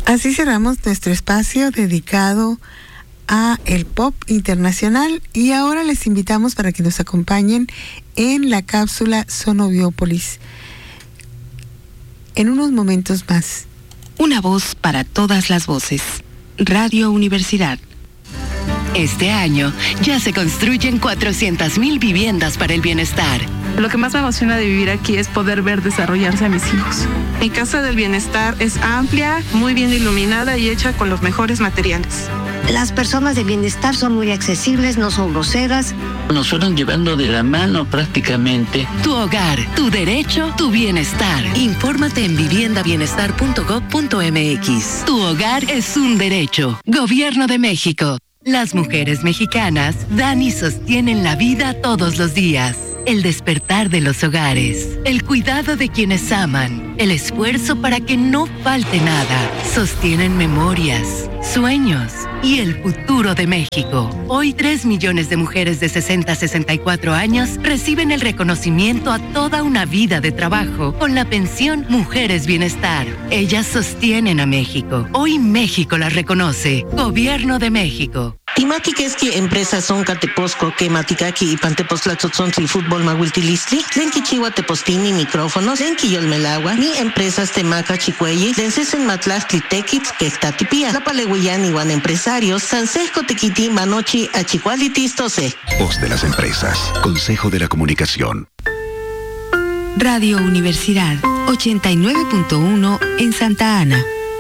Así cerramos nuestro espacio dedicado a el pop internacional y ahora les invitamos para que nos acompañen en la cápsula Sonobiópolis. En unos momentos más. Una voz para todas las voces. Radio Universidad. Este año ya se construyen 400,000 viviendas para el bienestar. Lo que más me emociona de vivir aquí es poder ver desarrollarse a mis hijos. Mi casa del bienestar es amplia, muy bien iluminada y hecha con los mejores materiales. Las personas de bienestar son muy accesibles, no son groseras. Nos fueron llevando de la mano prácticamente. Tu hogar, tu derecho, tu bienestar. Infórmate en viviendabienestar.gov.mx. Tu hogar es un derecho. Gobierno de México. Las mujeres mexicanas dan y sostienen la vida todos los días. El despertar de los hogares, el cuidado de quienes aman, el esfuerzo para que no falte nada, sostienen memorias, sueños y el futuro de México. Hoy 3 millones de mujeres de 60 a 64 años reciben el reconocimiento a toda una vida de trabajo con la pensión Mujeres Bienestar. Ellas sostienen a México. Hoy México las reconoce. Gobierno de México. Timaki keski empresas son Cateposco, que Maticaki y Pantepoztlatzotzontli fútbol mahuiltilistli, Lenki chiwa tepostini micrófonos, Lenki yolmelagua, ni empresas Temaca Chicueyi, Densesen Matlachtli Tequitz, que Tatipia, La Palehuillán iguan empresarios, Sansesco Tequiti, Manochi, Achicualitistose. Voz de las empresas, Consejo de la Comunicación. Radio Universidad 89.1 en Santa Ana.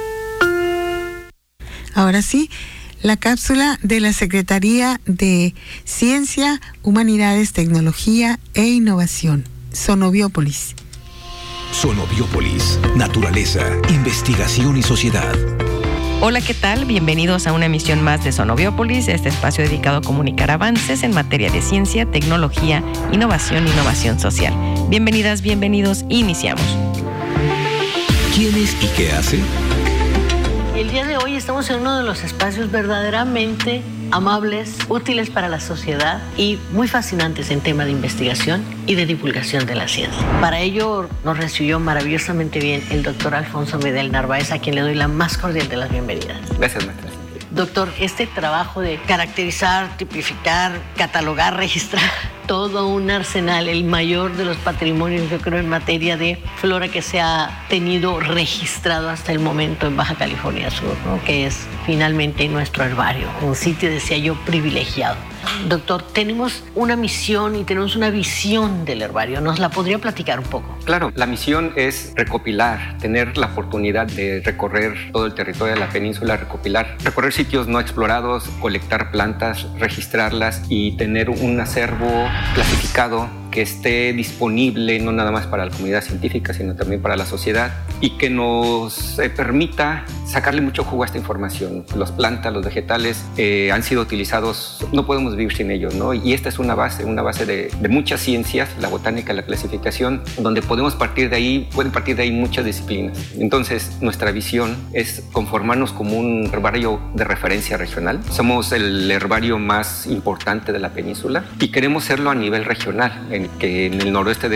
Ahora sí, la cápsula de la Secretaría de Ciencia, Humanidades, Tecnología e Innovación, Sonobiópolis. Sonobiópolis, naturaleza, investigación y sociedad. Hola, ¿qué tal? Bienvenidos a una emisión más de Sonobiópolis, este espacio dedicado a comunicar avances en materia de ciencia, tecnología, innovación e innovación social. Bienvenidas, bienvenidos, iniciamos. ¿Quién es y qué hace? El día de hoy estamos en uno de los espacios verdaderamente amables, útiles para la sociedad y muy fascinantes en tema de investigación y de divulgación de la ciencia. Para ello nos recibió maravillosamente bien el doctor Alfonso Medel Narváez, a quien le doy la más cordial de las bienvenidas. Gracias, maestra. Doctor, este trabajo de caracterizar, tipificar, catalogar, registrar todo un arsenal, el mayor de los patrimonios, yo creo, en materia de flora que se ha tenido registrado hasta el momento en Baja California Sur, ¿no? Que es finalmente nuestro herbario, un sitio, decía yo, privilegiado. Doctor, tenemos una misión y tenemos una visión del herbario. ¿Nos la podría platicar un poco? Claro, la misión es recopilar, tener la oportunidad de recorrer todo el territorio de la península, recorrer sitios no explorados, colectar plantas, registrarlas y tener un acervo clasificado que esté disponible no nada más para la comunidad científica, sino también para la sociedad y que nos permita sacarle mucho jugo a esta información. Las plantas, los vegetales han sido utilizados, no podemos vivir sin ellos, ¿no? Y esta es una base de muchas ciencias, la botánica, la clasificación, donde pueden partir de ahí muchas disciplinas. Entonces, nuestra visión es conformarnos como un herbario de referencia regional. Somos el herbario más importante de la península y queremos serlo a nivel regional, que en el noroeste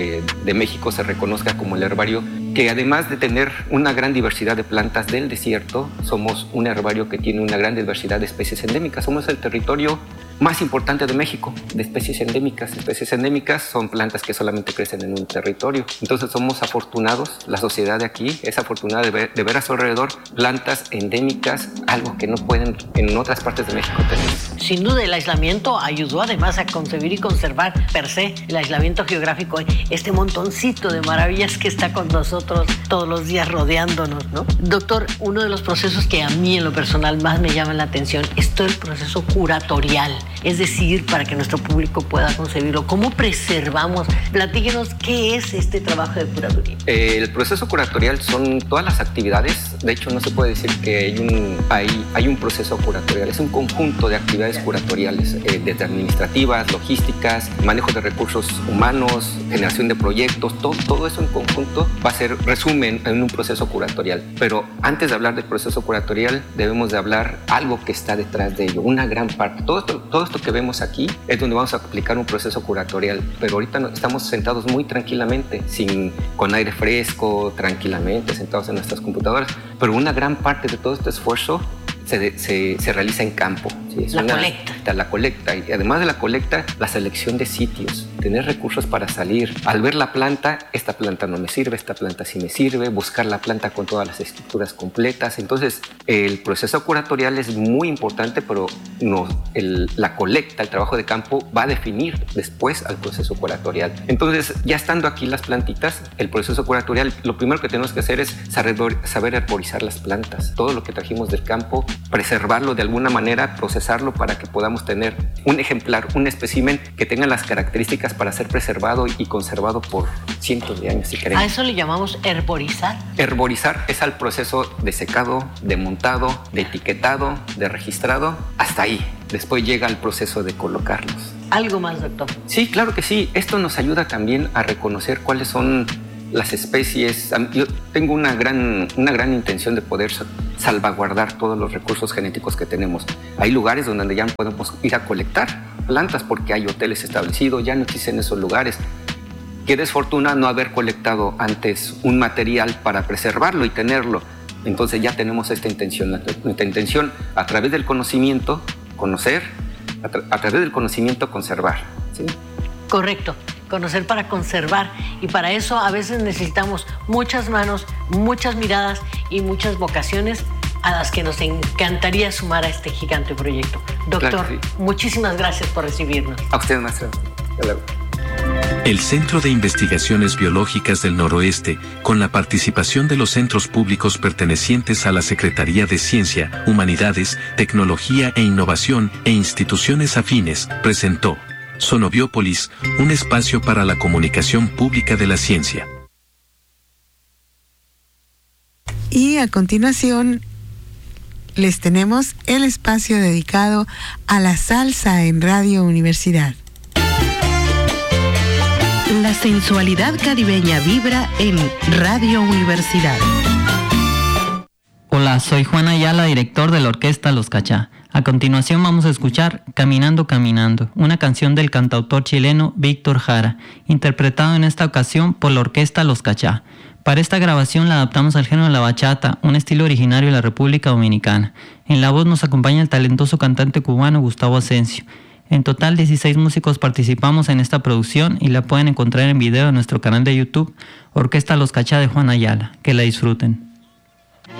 de México se reconozca como el herbario, que además de tener una gran diversidad de plantas del desierto, somos un herbario que tiene una gran diversidad de especies endémicas. Somos el territorio más importante de México de especies endémicas. Especies endémicas son plantas que solamente crecen en un territorio. Entonces somos afortunados, la sociedad de aquí es afortunada de ver a su alrededor plantas endémicas, algo que no pueden en otras partes de México tener. Sin duda, el aislamiento ayudó además a concebir y conservar per se el aislamiento geográfico, este montoncito de maravillas que está con nosotros todos los días rodeándonos, ¿no? Doctor, uno de los procesos que a mí en lo personal más me llama la atención es todo el proceso curatorial, es decir, para que nuestro público pueda concebirlo. ¿Cómo preservamos? Platíquenos qué es este trabajo de curatoría. El proceso curatorial son todas las actividades. De hecho, no se puede decir que hay un proceso curatorial. Es un conjunto de actividades actividades curatoriales, desde administrativas, logísticas, manejo de recursos humanos, generación de proyectos, todo eso en conjunto va a ser resumen en un proceso curatorial. Pero antes de hablar del proceso curatorial, debemos de hablar algo que está detrás de ello, una gran parte. Todo esto que vemos aquí es donde vamos a aplicar un proceso curatorial, pero ahorita estamos sentados muy tranquilamente, con aire fresco, tranquilamente, sentados en nuestras computadoras, pero una gran parte de todo este esfuerzo se realiza en campo. ¿Sí? La colecta. Y además de la colecta, la selección de sitios, tener recursos para salir. Al ver la planta, esta planta no me sirve, esta planta sí me sirve, buscar la planta con todas las estructuras completas. Entonces, el proceso curatorial es muy importante, pero la colecta, el trabajo de campo, va a definir después al proceso curatorial. Entonces, ya estando aquí las plantitas, el proceso curatorial, lo primero que tenemos que hacer es saber herborizar las plantas. Todo lo que trajimos del campo, preservarlo de alguna manera, procesarlo para que podamos tener un ejemplar, un espécimen que tenga las características para ser preservado y conservado por cientos de años si queremos. ¿A eso le llamamos herborizar? Herborizar es al proceso de secado, de montado, de etiquetado, de registrado, hasta ahí. Después llega el proceso de colocarlos. ¿Algo más, doctor? Sí, claro que sí. Esto nos ayuda también a reconocer cuáles son las especies. Yo tengo una gran intención de poder salvaguardar todos los recursos genéticos que tenemos. Hay lugares donde ya no podemos ir a colectar plantas porque hay hoteles establecidos, ya no existen esos lugares. Qué desfortuna no haber colectado antes un material para preservarlo y tenerlo. Entonces ya tenemos esta intención. Nuestra intención, a través del conocimiento, conocer, a través del conocimiento, conservar. ¿Sí? Correcto. Conocer para conservar, y para eso a veces necesitamos muchas manos, muchas miradas y muchas vocaciones a las que nos encantaría sumar a este gigante proyecto. Doctor, claro, sí. Muchísimas gracias por recibirnos. A usted, maestro. Hasta luego. El Centro de Investigaciones Biológicas del Noroeste, con la participación de los centros públicos pertenecientes a la Secretaría de Ciencia, Humanidades, Tecnología e Innovación e instituciones afines, presentó Sonobiópolis, un espacio para la comunicación pública de la ciencia. Y a continuación les tenemos el espacio dedicado a la salsa en Radio Universidad. La sensualidad caribeña vibra en Radio Universidad. Hola, soy Juan Ayala, director de la Orquesta Los Cachá. A continuación vamos a escuchar Caminando, Caminando, una canción del cantautor chileno Víctor Jara, interpretado en esta ocasión por la Orquesta Los Cachá. Para esta grabación la adaptamos al género de la bachata, un estilo originario de la República Dominicana. En la voz nos acompaña el talentoso cantante cubano Gustavo Asensio. En total, 16 músicos participamos en esta producción y la pueden encontrar en video en nuestro canal de YouTube, Orquesta Los Cachá de Juan Ayala. Que la disfruten.